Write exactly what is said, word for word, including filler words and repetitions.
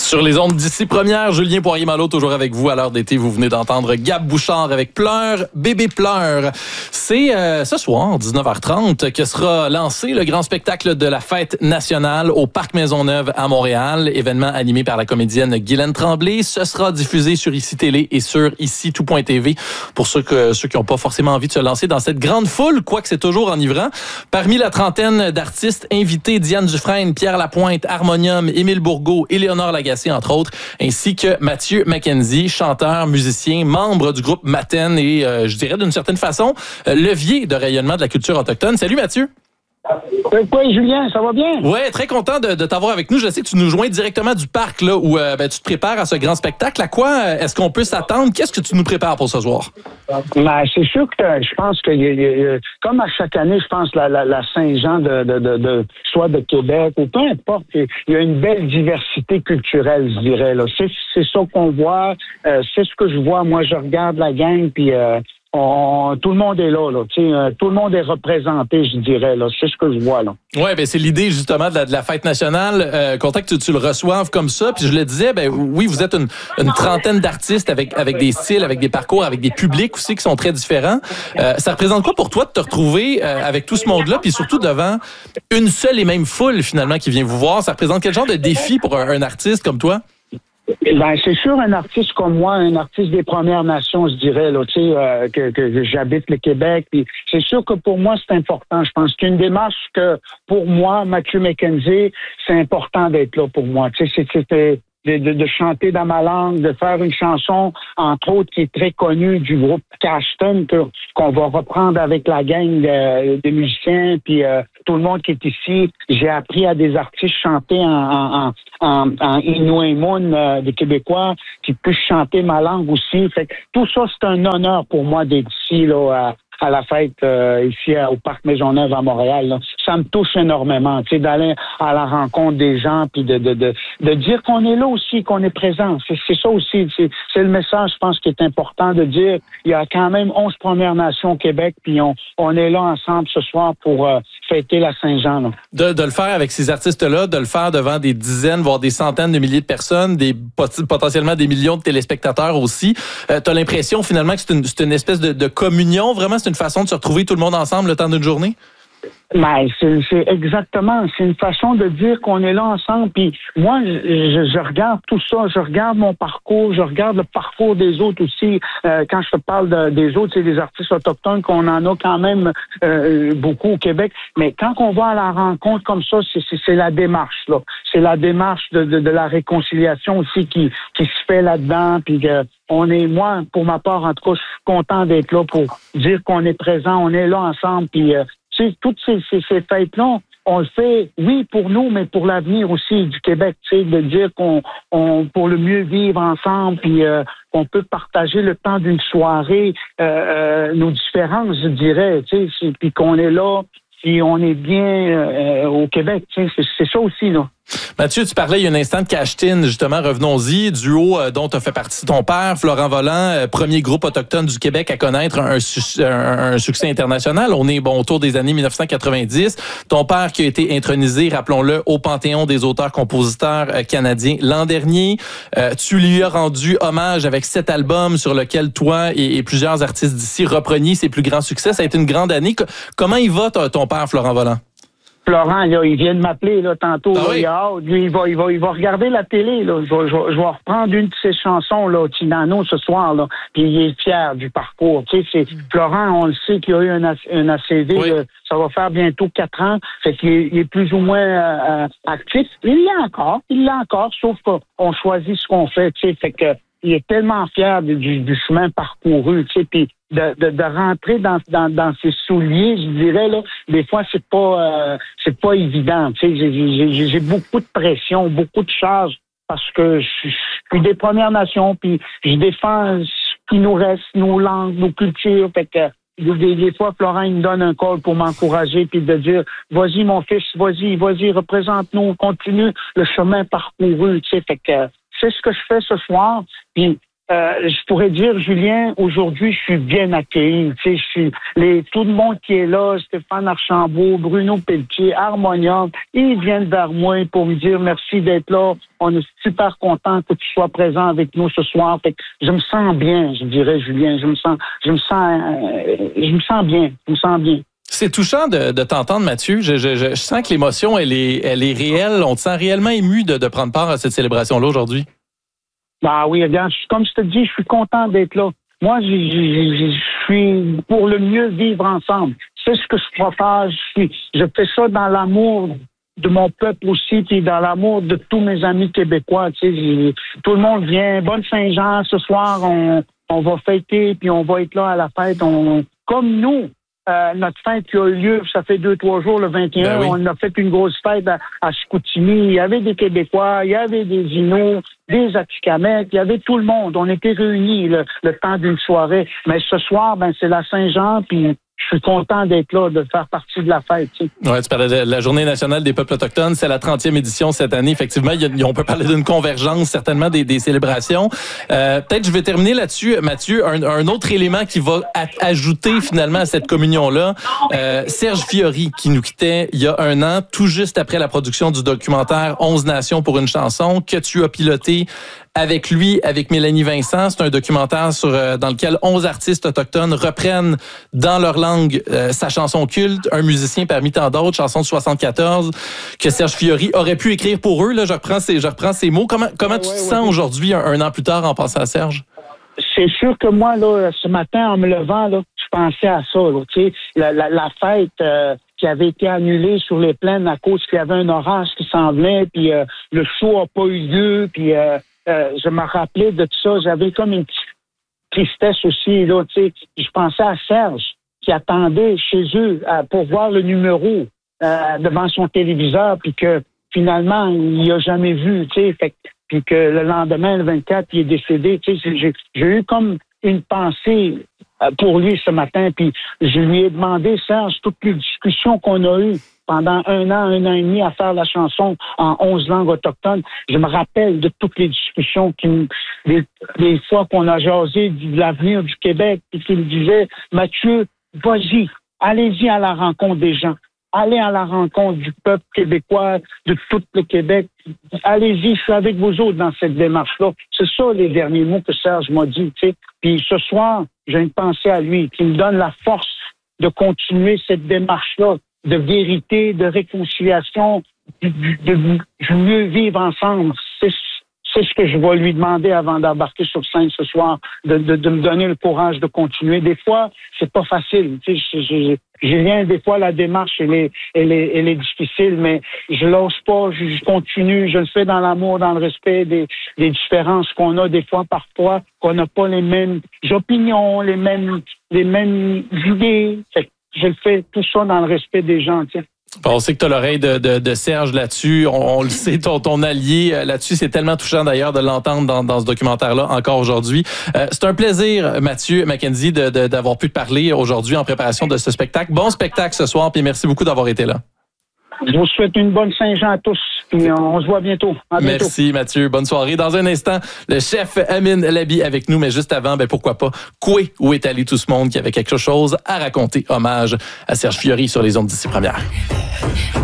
Sur les ondes d'ici première, Julien Poirier-Malo, toujours avec vous à l'heure d'été. Vous venez d'entendre Gab Bouchard avec Pleure, bébé pleure. C'est euh, ce soir, dix-neuf heures trente, que sera lancé le grand spectacle de la fête nationale au Parc Maisonneuve à Montréal. Événement animé par la comédienne Guylaine Tremblay. Ce sera diffusé sur Ici Télé et sur ici tout point t v pour ceux, que, ceux qui n'ont pas forcément envie de se lancer dans cette grande foule, quoique c'est toujours enivrant. Parmi la trentaine d'artistes invités, Diane Dufresne, Pierre Lapointe, Harmonium, Émile Bourgault, Éléonore Lagacé, entre autres, ainsi que Mathieu Mackenzie, chanteur, musicien, membre du groupe Mathen et, euh, je dirais d'une certaine façon, euh, levier de rayonnement de la culture autochtone. Salut Mathieu! Oui, Julien, ça va bien? Oui, très content de, de t'avoir avec nous. Je sais que tu nous joins directement du parc là, où euh, ben, tu te prépares à ce grand spectacle. À quoi euh, est-ce qu'on peut s'attendre? Qu'est-ce que tu nous prépares pour ce soir? Ben, c'est sûr que je pense que, y a, y a, comme à chaque année, je pense la, la, la Saint-Jean de, de, de, de soit de Québec ou peu importe, il y a une belle diversité culturelle, je dirais. Là. C'est, c'est ça qu'on voit. Euh, c'est ce que je vois. Moi, je regarde la gang, puis... Euh, On, tout le monde est là, là. Euh, tout le monde est représenté, je dirais. Là. C'est ce que je vois. là. Oui, ben c'est l'idée justement de la, de la fête nationale. Euh, content que tu, tu le reçoives comme ça. Puis je le disais, ben oui, vous êtes une, une trentaine d'artistes avec, avec des styles, avec des parcours, avec des publics aussi qui sont très différents. Euh, ça représente quoi pour toi de te retrouver euh, avec tout ce monde-là, puis surtout devant une seule et même foule finalement qui vient vous voir? Ça représente quel genre de défi pour un, un artiste comme toi? Ben, c'est sûr, un artiste comme moi, un artiste des Premières Nations, je dirais, là, tu sais, euh, que, que j'habite le Québec. Puis c'est sûr que pour moi, c'est important. Je pense qu'une démarche que, pour moi, Mathieu Mackenzie, c'est important d'être là pour moi. Tu sais, c'était de, de, de chanter dans ma langue, de faire une chanson, entre autres, qui est très connue du groupe Cashton, que, qu'on va reprendre avec la gang de, de musiciens, puis euh, tout le monde qui est ici. J'ai appris à des artistes chanter en, en, en, en Inuimun, euh, des Québécois, qui puissent chanter ma langue aussi. Fait que tout ça, c'est un honneur pour moi d'être ici, là, à, à la fête euh, ici à, au Parc Maisonneuve à Montréal. Là. Ça me touche énormément, tu sais, d'aller à la rencontre des gens, puis de, de, de, de dire qu'on est là aussi, qu'on est présent. C'est, c'est ça aussi, c'est, c'est le message, je pense, qui est important de dire. Il y a quand même onze Premières Nations au Québec, puis on, on est là ensemble ce soir pour euh, fêter la Saint-Jean. Là. De, de le faire avec ces artistes-là, de le faire devant des dizaines, voire des centaines de milliers de personnes, des potentiellement des millions de téléspectateurs aussi. Euh, tu as l'impression finalement que c'est une, c'est une espèce de, de communion, vraiment? C'est une façon de se retrouver tout le monde ensemble le temps d'une journée? Ben, c'est, c'est exactement, c'est une façon de dire qu'on est là ensemble. Puis moi, je, je, je regarde tout ça, je regarde mon parcours, je regarde le parcours des autres aussi. Euh, quand je te parle de, des autres, c'est des artistes autochtones qu'on en a quand même euh, beaucoup au Québec. Mais quand on va à la rencontre comme ça, c'est, c'est, c'est la démarche là, c'est la démarche de, de, de la réconciliation aussi qui, qui se fait là-dedans. Puis que on est, moi, pour ma part, en tout cas, je suis content d'être là pour dire qu'on est présent, on est là ensemble. Puis euh, tu sais, toutes ces, ces, ces fêtes-là, on le fait, oui, pour nous, mais pour l'avenir aussi du Québec, tu sais, de dire qu'on, on, pour le mieux vivre ensemble, puis euh, qu'on peut partager le temps d'une soirée, euh, euh, nos différences, je dirais, tu sais, puis qu'on est là, puis on est bien euh, au Québec, tu sais, c'est, c'est ça aussi, là. Mathieu, tu parlais il y a un instant de Cashtin, justement, revenons-y, duo euh, dont tu as fait partie ton père, Florent Volant, euh, premier groupe autochtone du Québec à connaître un, su- un, un succès international. On est bon autour des années dix-neuf cent quatre-vingt-dix. Ton père qui a été intronisé, rappelons-le, au Panthéon des auteurs-compositeurs euh, canadiens l'an dernier. Euh, tu lui as rendu hommage avec cet album sur lequel toi et, et plusieurs artistes d'ici repreniez ses plus grands succès. Ça a été une grande année. C- comment il va, ton, ton père, Florent Volant? Florent, là, il vient de m'appeler là, tantôt. Ah là, oui? il, a hâte. Lui, il, va, il, va, il va regarder la télé. Là. Je, vais, je, vais, je vais reprendre une de ses chansons, là, Tinano, ce soir. Là. Puis il est fier du parcours. Tu sais, c'est, Florent, on le sait qu'il a eu un, un A C V. Oui. Là, ça va faire bientôt quatre ans. Fait qu'il est, il est plus ou moins euh, actif. Il l'a encore. Il l'a encore, sauf qu'on choisit ce qu'on fait. Tu sais, fait que il est tellement fier du, du chemin parcouru. Tu sais, puis De, de, de rentrer dans, dans, dans ses souliers, je dirais, là, des fois, c'est pas euh, c'est pas évident. Tu sais, j'ai, j'ai, j'ai beaucoup de pression, beaucoup de charges parce que je, je suis des Premières Nations, puis je défends ce qui nous reste, nos langues, nos cultures. Fait que des, des fois, Florent, il me donne un call pour m'encourager, puis de dire, vas-y, mon fils, vas-y, vas-y, représente-nous, continue le chemin parcouru. Tu sais, fait que c'est ce que je fais ce soir. Puis Euh, je pourrais dire, Julien, aujourd'hui, je suis bien accueilli. Tu sais, je suis les, tout le monde qui est là, Stéphane Archambault, Bruno Pelletier, Harmonium, ils viennent vers moi pour me dire merci d'être là. On est super content que tu sois présent avec nous ce soir. Fait que je me sens bien, je dirais, Julien. Je me sens, je me sens, euh, je me sens bien. Je me sens bien. C'est touchant de, de t'entendre, Mathieu. Je, je, je, je sens que l'émotion, elle est, elle est réelle. On te sent réellement ému de, de prendre part à cette célébration-là aujourd'hui. Bah oui, regarde, comme je te dis, je suis content d'être là. Moi, je, je, je suis pour le mieux vivre ensemble. C'est ce que je préfère. Je, suis, je fais ça dans l'amour de mon peuple aussi, puis dans l'amour de tous mes amis québécois. Tu sais, je, tout le monde vient. Bonne Saint-Jean, ce soir, on, on va fêter, puis on va être là à la fête. On, comme nous. Euh, notre fête qui a eu lieu, ça fait deux, trois jours, le vingt et un, ben oui. On a fait une grosse fête à, à Chicoutimi. Il y avait des Québécois, il y avait des Inuits, des Atikamekw, il y avait tout le monde. On était réunis le, le temps d'une soirée. Mais ce soir, ben c'est la Saint-Jean, puis je suis content d'être là, de faire partie de la fête. Tu sais. Ouais, tu parlais de la Journée nationale des peuples autochtones. C'est la trentième édition cette année. Effectivement, il y a, on peut parler d'une convergence, certainement, des, des célébrations. Euh, peut-être je vais terminer là-dessus, Mathieu. Un, un autre élément qui va a, ajouter finalement à cette communion-là, euh, Serge Fiori, qui nous quittait il y a un an, tout juste après la production du documentaire onze nations pour une chanson, que tu as piloté avec lui, avec Mélanie Vincent. C'est un documentaire sur, euh, dans lequel onze artistes autochtones reprennent dans leur langue euh, sa chanson culte, un musicien parmi tant d'autres, chanson de soixante-quatorze, que Serge Fiori aurait pu écrire pour eux. Là, je reprends ces, je reprends ces mots. Comment, comment ouais, tu te ouais, sens ouais. aujourd'hui, un, un an plus tard, en pensant à Serge? C'est sûr que moi, là, ce matin, en me levant, là, je pensais à ça. Là, tu sais, la, la, la fête euh, qui avait été annulée sur les plaines à cause qu'il y avait un orage qui s'en venait, puis euh, le show n'a pas eu lieu, puis... Euh, Euh, je me rappelais de tout ça. J'avais comme une petite tristesse aussi, là, tu sais. Je pensais à Serge, qui attendait chez eux euh, pour voir le numéro euh, devant son téléviseur, puis que finalement, il l'a jamais vu, tu sais. Fait, puis que le lendemain, le vingt-quatre, il est décédé, tu sais. J'ai, j'ai eu comme une pensée euh, pour lui ce matin, puis je lui ai demandé, Serge, toutes les discussions qu'on a eues pendant un an, un an et demi à faire la chanson en onze langues autochtones. Je me rappelle de toutes les discussions, qui, des, des fois qu'on a jasé de l'avenir du Québec, puis qu'il me disait, Mathieu, vas-y, allez-y à la rencontre des gens. Allez à la rencontre du peuple québécois, de tout le Québec. Allez-y, je suis avec vous autres dans cette démarche-là. C'est ça les derniers mots que Serge m'a dit, tu sais. Puis ce soir, j'ai une pensée à lui qui me donne la force de continuer cette démarche-là de vérité, de réconciliation, de, de, de mieux vivre ensemble. C'est, c'est ce que je vais lui demander avant d'embarquer sur scène ce soir, de, de, de me donner le courage de continuer. Des fois, c'est pas facile. Tu sais, je, je, Julien, des fois, la démarche, elle est, elle est, elle est difficile, mais je lâche pas, je, je continue, je le fais dans l'amour, dans le respect des, des différences qu'on a des fois, parfois, qu'on n'a pas les mêmes opinions, les mêmes, les mêmes idées. Fait je le fais tout ça dans le respect des gens, tiens. Bon, on sait que tu as l'oreille de, de, de Serge là-dessus. On, on le sait, ton, ton allié là-dessus. C'est tellement touchant d'ailleurs de l'entendre dans, dans ce documentaire-là encore aujourd'hui. Euh, c'est un plaisir, Mathieu Mackenzie, de, de, d'avoir pu te parler aujourd'hui en préparation de ce spectacle. Bon spectacle ce soir, puis merci beaucoup d'avoir été là. Je vous souhaite une bonne Saint-Jean à tous. Puis on se voit bientôt. À bientôt. Merci Mathieu. Bonne soirée. Dans un instant, le chef Amin Labi avec nous. Mais juste avant, ben pourquoi pas, Koué, où est allé tout ce monde qui avait quelque chose à raconter. Hommage à Serge Fiori sur les ondes d'ici première.